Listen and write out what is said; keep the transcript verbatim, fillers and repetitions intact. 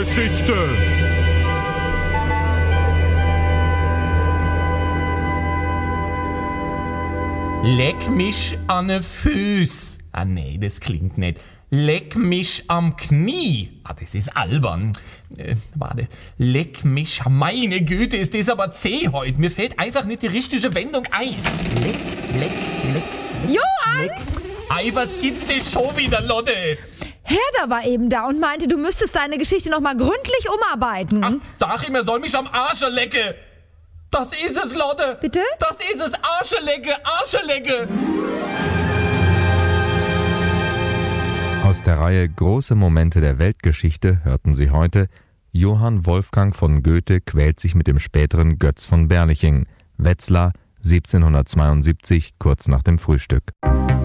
Weltgeschichte. Leck mich an ne Füß. Ah nee, das klingt nicht. Leck mich am Knie. Ah, das ist albern. Äh, warte. Leck mich, meine Güte, ist das aber zäh heute. Mir fällt einfach nicht die richtige Wendung ein. Leck, leck, leck. Johann! Leck. Ei, was gibt's denn schon wieder, Lotte? Herder war eben da und meinte, du müsstest deine Geschichte nochmal gründlich umarbeiten. Ach, sag ihm, er soll mich am Arsche lecken. Das ist es, Lotte. Bitte? Das ist es, Arschelecke, Arschelecke. Aus der Reihe Große Momente der Weltgeschichte hörten Sie heute: Johann Wolfgang von Goethe quält sich mit dem späteren Götz von Berlichingen. Wetzlar, siebzehnhundertzweiundsiebzig, kurz nach dem Frühstück.